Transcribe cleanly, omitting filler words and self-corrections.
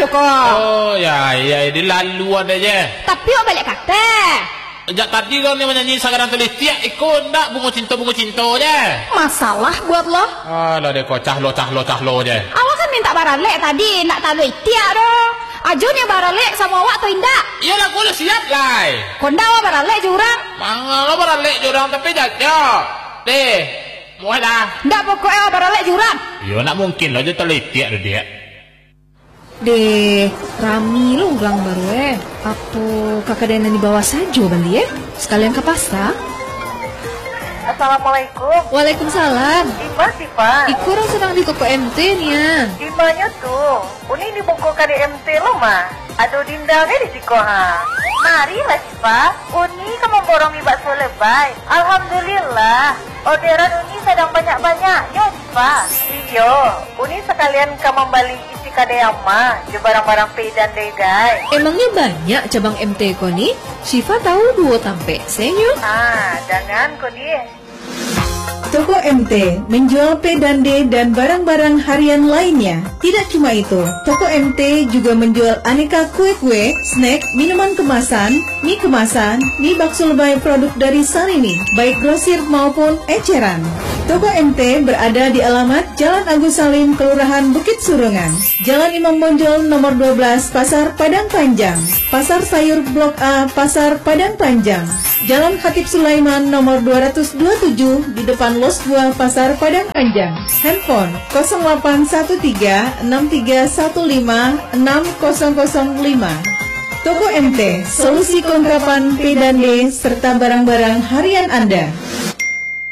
kok. Oh ya, di laluan aja. Tapi kok balik kata. Sejak tadi kau ni menyanyi sekarang tulis tiak ikut ndak bunga cinta je. Masalah buat lo. Alah dia kau cahlo je. Awak kan minta baralek tadi, nak talui tiak doh. Ajunya baralek sama awak atau indak? Iyalah kau siap lah. Konda awak baralek jurang. Mangga baralek jurang tapi jajak. Deh, muat dah. Ndak pokoknya awak baralek jurang. Ya nak mungkin lah je talui tiak dia. Deh, Rami lo ulang baru Apa kakak Dena dibawa saja Bandi sekalian ke pasar? Assalamualaikum. Waalaikumsalam. Ipa. Iku orang sedang di toko MT nih ya. Dimana tuh? Uni di buku kali MT lo mah. Aduh dindangnya di siko ha. Marilah Sipa. Uni kamu borong bakso lebay. Alhamdulillah. Orderan Uni sedang banyak-banyaknya Sipa. Iyo, Uni sekalian kamu beli isi kadeyama. Je barang-barang pedan deh guys. Emangnya banyak cabang MT ko nih? Syifa tahu 2 tampe. Senyo. Jangan kok dia. Toko MT menjual P dan D dan barang-barang harian lainnya. Tidak cuma itu, Toko MT juga menjual aneka kue-kue, snack, minuman kemasan, mie bakso lebay produk dari Sanini, baik grosir maupun eceran. Toko MT berada di alamat Jalan Agus Salim, Kelurahan Bukit Surungan, Jalan Imam Bonjol nomor 12, Pasar Padang Panjang, Pasar Sayur Blok A, Pasar Padang Panjang, Jalan Khatib Sulaiman nomor 227 di depan Los 2 Pasar Padang Panjang. Handphone 0813-6315-6005. Toko MT, solusi kelengkapan P dan D serta barang-barang harian Anda.